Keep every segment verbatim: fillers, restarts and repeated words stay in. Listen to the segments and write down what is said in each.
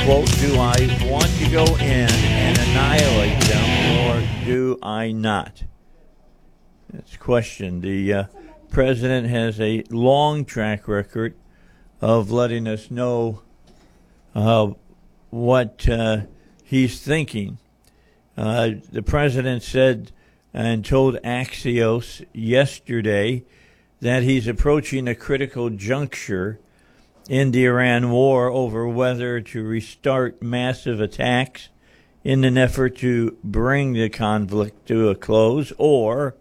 quote, do I want to go in and annihilate them or do I not? That's the question. The uh, president has a long track record of letting us know uh, what uh, he's thinking. Uh, the president said and told Axios yesterday that he's approaching a critical juncture in the Iran war over whether to restart massive attacks in an effort to bring the conflict to a close, or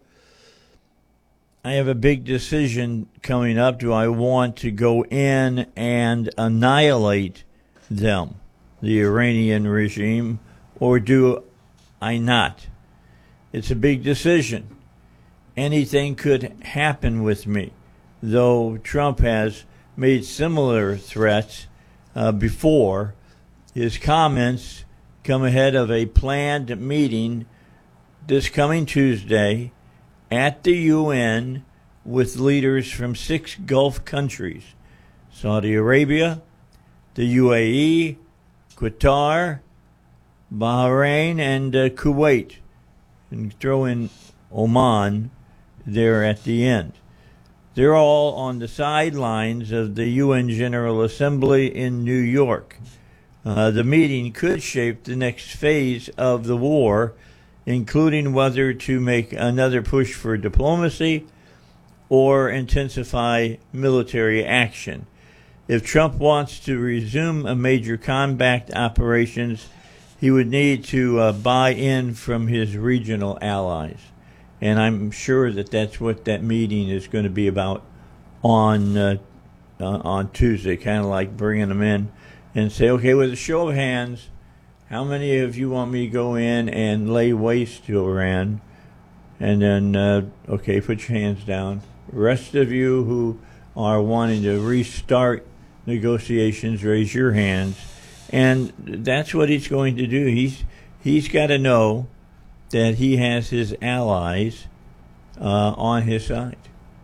I have a big decision coming up. Do I want to go in and annihilate them, the Iranian regime, or do I not? It's a big decision. Anything could happen with me, though Trump has made similar threats uh, before. His comments come ahead of a planned meeting this coming Tuesday at the U N with leaders from six Gulf countries: Saudi Arabia, the U A E, Qatar, Bahrain, and uh, Kuwait. And throw in Oman there at the end. They're all on the sidelines of the U N General Assembly in New York. Uh, the meeting could shape the next phase of the war, including whether to make another push for diplomacy or intensify military action. If Trump wants to resume a major combat operations, he would need to uh, buy in from his regional allies. And I'm sure that that's what that meeting is going to be about on uh, uh, on Tuesday, kind of like bringing them in and say, okay, with a show of hands, how many of you want me to go in and lay waste to Iran? And then, uh, okay, put your hands down. The rest of you who are wanting to restart negotiations, raise your hands. And that's what he's going to do. He's he's got to know that he has his allies uh, on his side.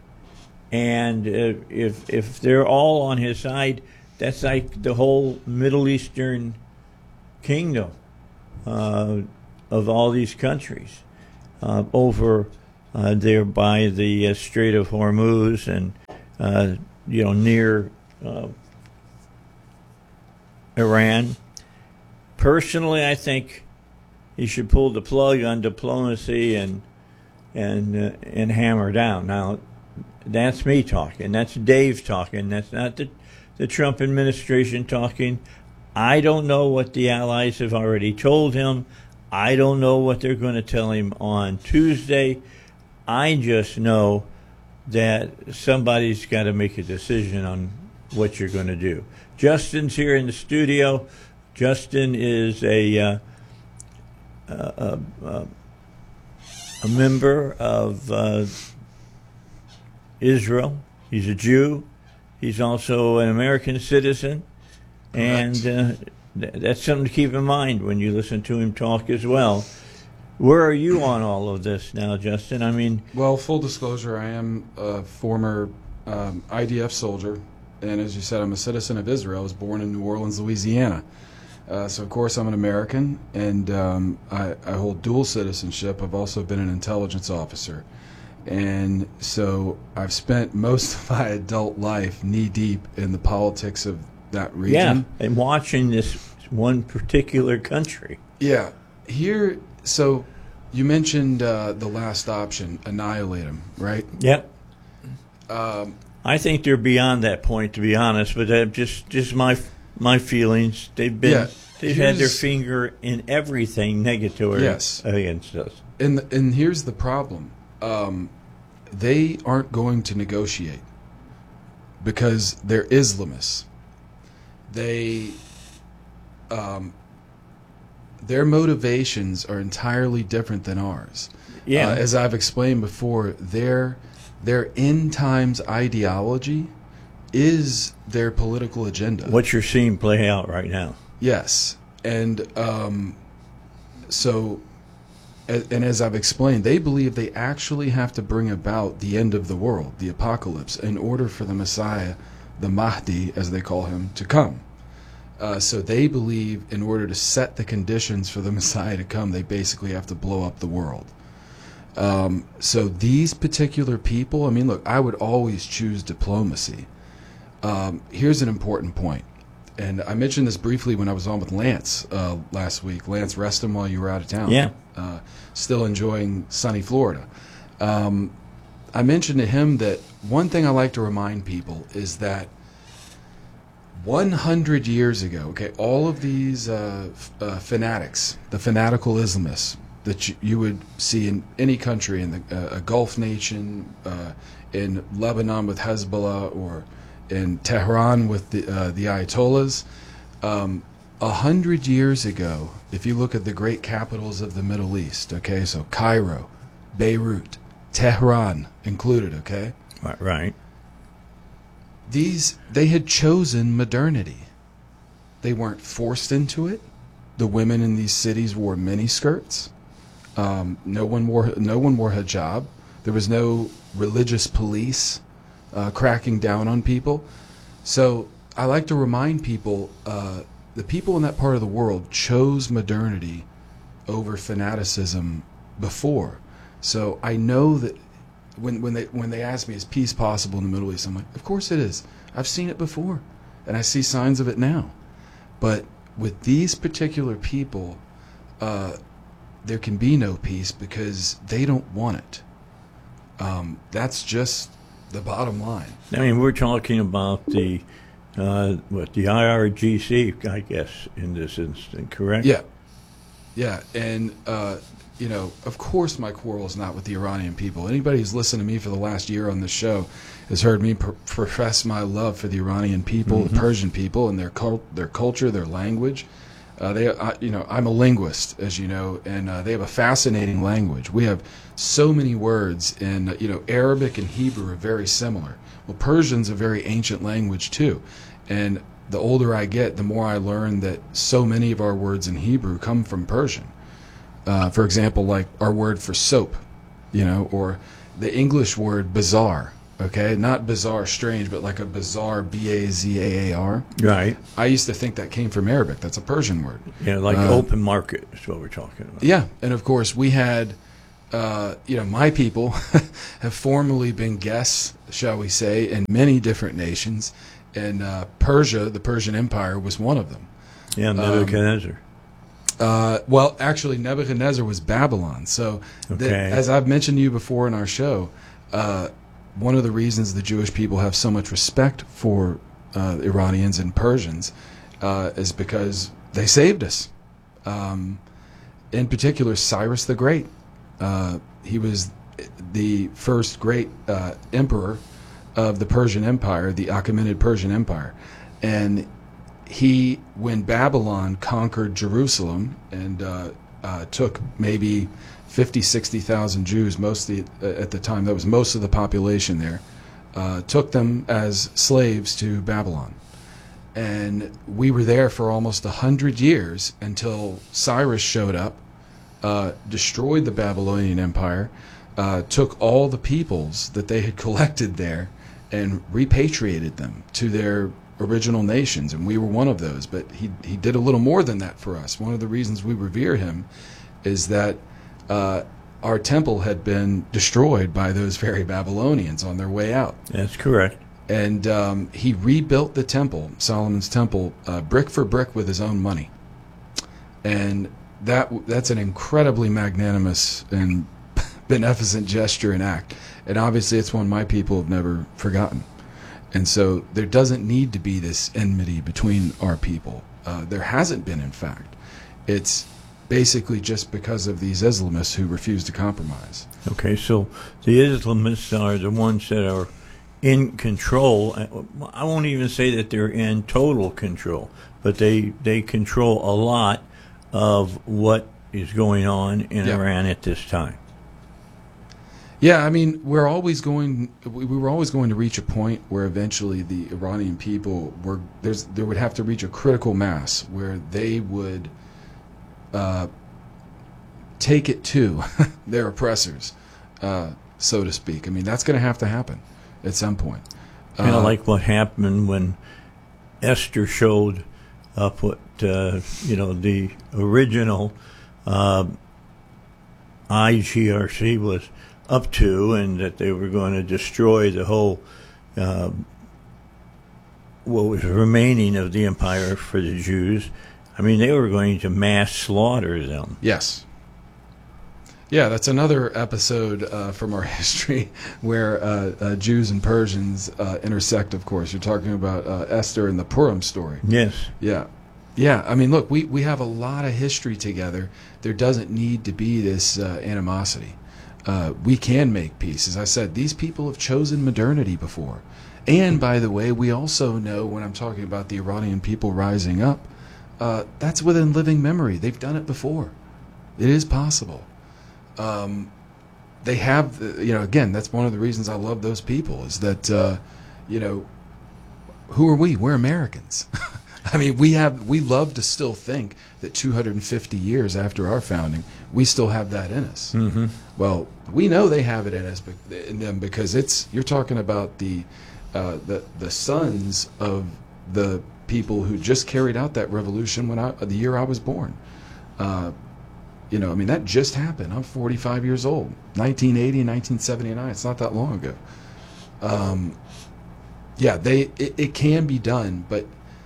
And uh, if if they're all on his side, that's like the whole Middle Eastern kingdom uh, of all these countries uh, over uh, there by the uh, Strait of Hormuz and, uh, you know, near uh, Iran. Personally, I think he should pull the plug on diplomacy and and uh, and hammer down. Now, that's me talking. That's Dave talking. That's not the the Trump administration talking. I don't know what the allies have already told him. I don't know what they're going to tell him on Tuesday. I just know that somebody's got to make a decision on what you're going to do. Justin's here in the studio. Justin is a uh, a, a, a member of uh, Israel. He's a Jew. He's also an American citizen. And uh, th- that's something to keep in mind when you listen to him talk as well. Where are you on all of this now, Justin? I mean, well, full disclosure, I am a former um, I D F soldier, and as you said, I'm a citizen of Israel. I was born in New Orleans, Louisiana. Uh, so, of course, I'm an American, and um, I, I hold dual citizenship. I've also been an intelligence officer. And so I've spent most of my adult life knee-deep in the politics of that region. Yeah, and watching this one particular country. Yeah. Here, so you mentioned uh, the last option, annihilate them, right? Yep. Um, I think they're beyond that point, to be honest, but uh, just just my my feelings. They've been... Yeah. They've Here's, had their finger in everything negative yes. against us. And and here's the problem. Um, they aren't going to negotiate because they're Islamists. They, um, their motivations are entirely different than ours. Yeah. Uh, as I've explained before, their their end times ideology is their political agenda. What you're seeing play out right now. Yes, and um, so, and as I've explained, they believe they actually have to bring about the end of the world, the apocalypse, in order for the Messiah, the Mahdi, as they call him, to come. Uh, so they believe in order to set the conditions for the Messiah to come, they basically have to blow up the world. Um, so these particular people, I mean, look, I would always choose diplomacy. Um, here's an important point. And I mentioned this briefly when I was on with Lance uh, last week. Lance Reston, while you were out of town. Yeah. Uh, still enjoying sunny Florida. Um, I mentioned to him that one thing I like to remind people is that one hundred years ago, okay, all of these uh, f- uh, fanatics, the fanatical Islamists that you, you would see in any country, in the, uh, a Gulf nation, uh, in Lebanon with Hezbollah, or in Tehran with the uh, the Ayatollahs, um, a hundred years ago, if you look at the great capitals of the Middle East, okay, so Cairo, Beirut, Tehran included, okay, Right. Right. these they had chosen modernity. They weren't forced into it. The women in these cities wore miniskirts. Um, no one wore no one wore hijab. There was no religious police uh, cracking down on people. So I like to remind people, uh, the people in that part of the world chose modernity over fanaticism before. So I know that when when they when they ask me, is peace possible in the Middle East? I'm like, of course it is. I've seen it before, and I see signs of it now. But with these particular people, uh, there can be no peace because they don't want it. Um, that's just the bottom line. I mean, we're talking about the uh, what the I R G C, I guess, in this instant, correct? Yeah, yeah, and uh, you know, of course, my quarrel is not with the Iranian people. Anybody who's listened to me for the last year on this show has heard me pr- profess my love for the Iranian people, Mm-hmm. the Persian people, and their cult- their culture, their language. Uh, they, I, you know, I'm a linguist, as you know, and uh, they have a fascinating language. We have so many words, and you know, Arabic and Hebrew are very similar. Well, Persian's a very ancient language too, and the older I get, the more I learn that so many of our words in Hebrew come from Persian. Uh, for example, like our word for soap, you know, or the English word bizarre. Okay, not bizarre, strange, but like a bizarre, B A Z A A R. Right. I used to think that came from Arabic. That's a Persian word. Yeah, like Uh, open market is what we're talking about. Yeah, and of course we had, uh, you know, my people have formerly been guests, shall we say, in many different nations, and uh, Persia, the Persian Empire, was one of them. Yeah, Nebuchadnezzar. Uh, well, actually, Nebuchadnezzar was Babylon. So, the, Okay. as I've mentioned to you before in our show, uh, one of the reasons the Jewish people have so much respect for uh, Iranians and Persians uh, is because they saved us. Um, in particular, Cyrus the Great. Uh, he was the first great uh, emperor of the Persian Empire, the Achaemenid Persian Empire. And he, when Babylon conquered Jerusalem and uh, uh, took maybe fifty, sixty thousand Jews, mostly uh, at the time, that was most of the population there, uh, took them as slaves to Babylon. And we were there for almost a hundred years until Cyrus showed up, uh, destroyed the Babylonian Empire, uh, took all the peoples that they had collected there and repatriated them to their original nations, and we were one of those. But he he did a little more than that for us. One of the reasons we revere him is that uh, our temple had been destroyed by those very Babylonians on their way out. That's correct. And um, he rebuilt the temple, Solomon's temple, uh, brick for brick with his own money. And that that's an incredibly magnanimous and beneficent gesture and act. And obviously it's one my people have never forgotten. And so there doesn't need to be this enmity between our people. Uh, there hasn't been, in fact. It's basically just because of these Islamists who refuse to compromise. Okay, so the Islamists are the ones that are in control. I won't even say that they're in total control, but they they control a lot of what is going on in Yeah. Iran at this time. Yeah, I mean, we're always going. We we were always going to reach a point where eventually the Iranian people were there's there would have to reach a critical mass where they would uh, take it to their oppressors, uh, so to speak. I mean, that's going to have to happen at some point. Kind of Uh, like what happened when Esther showed up what uh, you know the original uh, I G R C was up to, and that they were going to destroy the whole uh, what was remaining of the empire for the Jews. I mean, they were going to mass slaughter them. Yes. Yeah, that's another episode uh, from our history where uh, uh, Jews and Persians uh, intersect, of course. You're talking about uh, Esther and the Purim story. Yes. Yeah. Yeah, I mean, look, we, we have a lot of history together. There doesn't need to be this uh, animosity. Uh, we can make peace. As I said, these people have chosen modernity before. And, by the way, we also know, when I'm talking about the Iranian people rising up, uh, that's within living memory. They've done it before. It is possible. Um, they have, you know, again, that's one of the reasons I love those people, is that, uh, you know, who are we? We're Americans. I mean, we have, we love to still think that two hundred fifty years after our founding, we still have that in us. Mm-hmm. Well, we know they have it in us, in them, because it's, you're talking about the, uh, the, the sons of the people who just carried out that revolution when I, the year I was born. Uh, You know, I mean, that just happened. I'm forty-five years old. nineteen eighty, nineteen seventy-nine. It's not that long ago. Um, yeah, they it, it can be done, but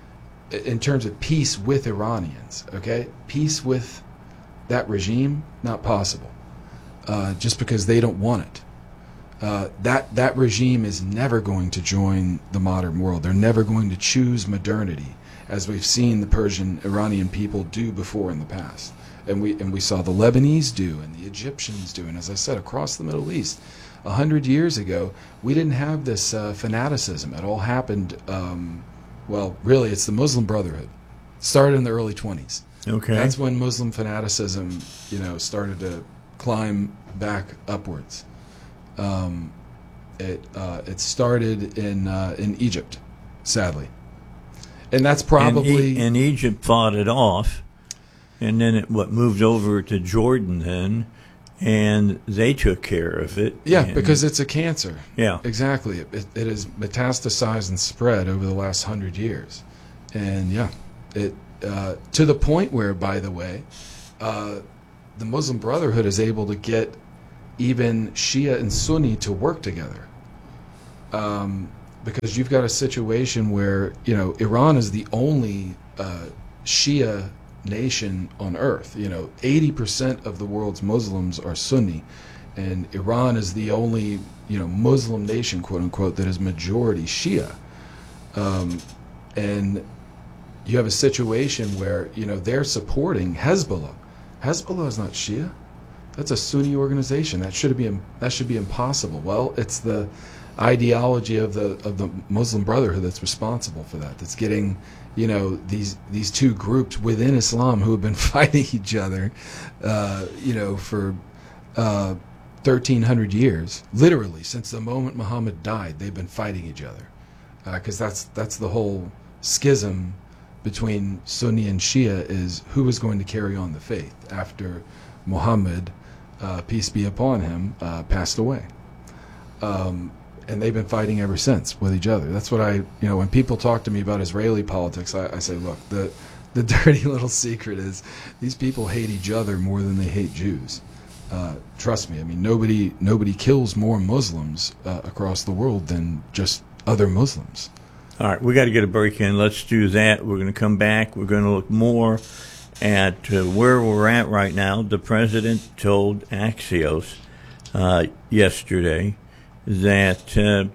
in terms of peace with Iranians, okay? Peace with that regime, not possible. Uh, just because they don't want it. Uh, that, that regime is never going to join the modern world. They're never going to choose modernity, as we've seen the Persian Iranian people do before in the past. And we and we saw the Lebanese do, and the Egyptians do, and as I said, across the Middle East, a hundred years ago, we didn't have this uh, fanaticism. It all happened. Um, well, really, it's the Muslim Brotherhood. It started in the early twenties. Okay, that's when Muslim fanaticism, you know, started to climb back upwards. Um, it uh, it started in uh, in Egypt, sadly, and that's probably and, e- and Egypt fought it off. And then it what moved over to Jordan then, and they took care of it. Yeah, and, because it's a cancer. Yeah. Exactly. It, it, it has metastasized and spread over the last hundred years. And, yeah, it uh, to the point where, by the way, uh, the Muslim Brotherhood is able to get even Shia and Sunni to work together. Um, because you've got a situation where, you know, Iran is the only uh, Shia nation on earth. You know, eighty percent of the world's Muslims are Sunni, and Iran is the only, you know, Muslim nation, quote unquote, that is majority Shia. Um, and you have a situation where, you know, they're supporting Hezbollah. Hezbollah is not Shia. That's a Sunni organization. That should be that should be impossible. Well, it's the ideology of the of the Muslim Brotherhood that's responsible for that. That's getting, you know, these these two groups within Islam who have been fighting each other, uh, you know, for uh, thirteen hundred years, literally since the moment Muhammad died. They've been fighting each other, because uh, that's that's the whole schism between Sunni and Shia, is who is going to carry on the faith after Muhammad, uh, peace be upon him, uh, passed away. Um, And they've been fighting ever since with each other. That's what I, you know, when people talk to me about Israeli politics, I, I say, look, the the dirty little secret is these people hate each other more than they hate Jews. Uh, trust me. I mean, nobody nobody kills more Muslims uh, across the world than just other Muslims. All right, we got to get a break in. Let's do that. We're going to come back. We're going to look more at uh, where we're at right now. The president told Axios uh, yesterday that uh,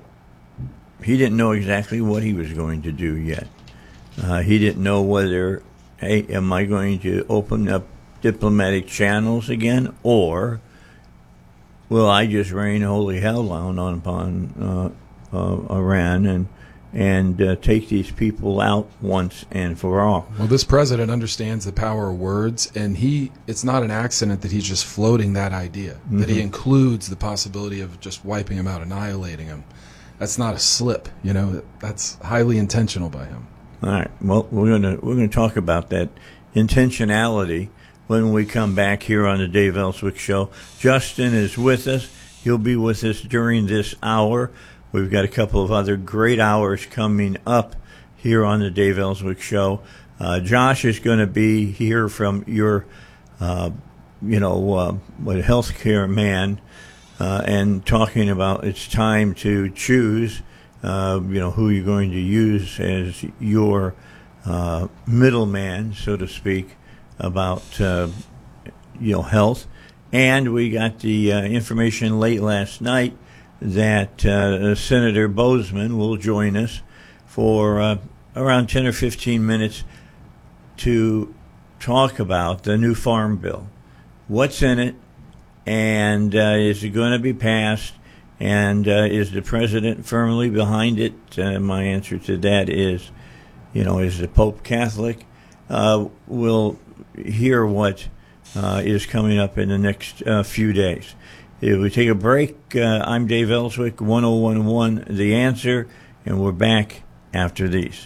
he didn't know exactly what he was going to do yet. Uh, he didn't know whether, hey, am I going to open up diplomatic channels again, or will I just rain holy hell down on upon uh, uh, Iran and and uh, take these people out once and for all? Well, this president understands the power of words, and he it's not an accident that he's just floating that idea, mm-hmm. that he includes the possibility of just wiping him out, annihilating him. That's not a slip, you know, that's highly intentional by him. All right, well, we're going to we're going to talk about that intentionality when we come back here on the Dave Ellswick Show. Justin is with us. He'll be with us during this hour. We've got a couple of other great hours coming up here on the Dave Ellswick Show. Uh, Josh is going to be here from your, uh, you know, uh, what healthcare man, uh, and talking about it's time to choose, uh, you know, who you're going to use as your uh, middleman, so to speak, about uh, you know health. And we got the uh, information late last night that uh, Senator Bozeman will join us for uh, around ten or fifteen minutes to talk about the new farm bill. What's in it, and uh, is it going to be passed, and uh, is the president firmly behind it? Uh, my answer to that is, you know, is the Pope Catholic? Uh, we'll hear what uh, is coming up in the next uh, few days. If we take a break, uh, I'm Dave Ellswick, one oh one point one The Answer, and we're back after these.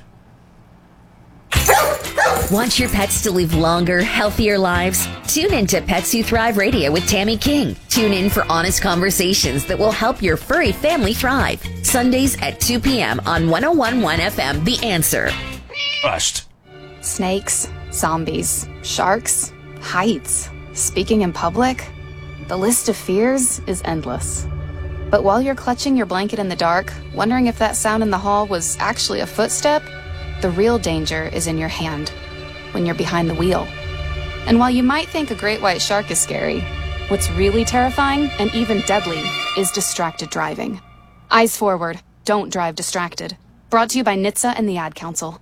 Want your pets to live longer, healthier lives? Tune in to Pets Who Thrive Radio with Tammy King. Tune in for honest conversations that will help your furry family thrive. Sundays at two p.m. on one oh one point one F M, The Answer. Bust. Snakes, zombies, sharks, heights, speaking in public. The list of fears is endless. But while you're clutching your blanket in the dark, wondering if that sound in the hall was actually a footstep, the real danger is in your hand, when you're behind the wheel. And while you might think a great white shark is scary, what's really terrifying and even deadly is distracted driving. Eyes forward, don't drive distracted. Brought to you by N H T S A and the Ad Council.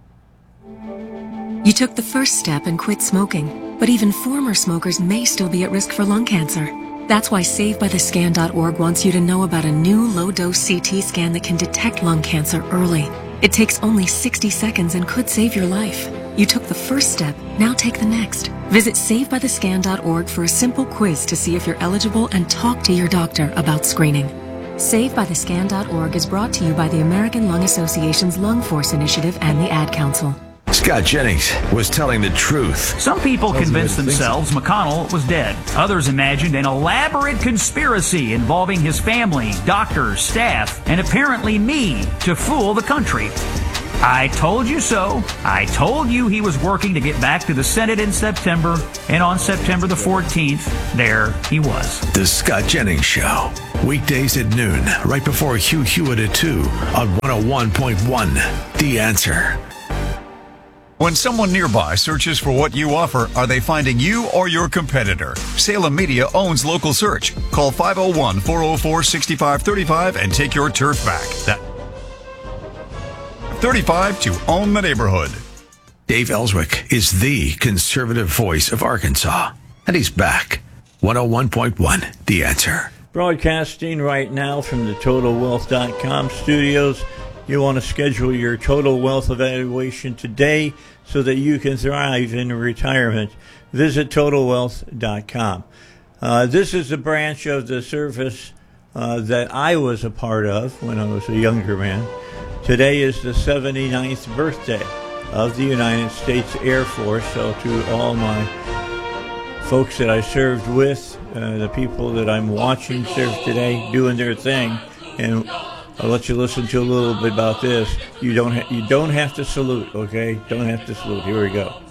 You took the first step and quit smoking, but even former smokers may still be at risk for lung cancer. That's why Save By The Scan dot org wants you to know about a new low-dose C T scan that can detect lung cancer early. It takes only sixty seconds and could save your life. You took the first step, now take the next. Visit Save By The Scan dot org for a simple quiz to see if you're eligible and talk to your doctor about screening. Save By The Scan dot org is brought to you by the American Lung Association's Lung Force Initiative and the Ad Council. Scott Jennings was telling the truth. Some people convinced themselves McConnell was dead. Others imagined an elaborate conspiracy involving his family, doctors, staff, and apparently me to fool the country. I told you so. I told you he was working to get back to the Senate in September, and on September the fourteenth, there he was. The Scott Jennings Show. Weekdays at noon, right before Hugh Hewitt at two on one oh one point one The Answer. When someone nearby searches for what you offer, are they finding you or your competitor? Salem Media owns Local Search. Call five oh one, four oh four, six five three five and take your turf back. That thirty-five to own the neighborhood. Dave Ellswick is the conservative voice of Arkansas, and he's back. one oh one point one The Answer. Broadcasting right now from the Total Wealth dot com studios. You want to schedule your total wealth evaluation today so that you can thrive in retirement. Visit Total Wealth dot com. Uh, this is a branch of the service uh, that I was a part of when I was a younger man. Today is the seventy-ninth birthday of the United States Air Force. So to all my folks that I served with, uh, the people that I'm watching serve today, doing their thing, and I'll let you listen to a little bit about this. You don't ha- you don't have to salute, okay? Don't have to salute. Here we go.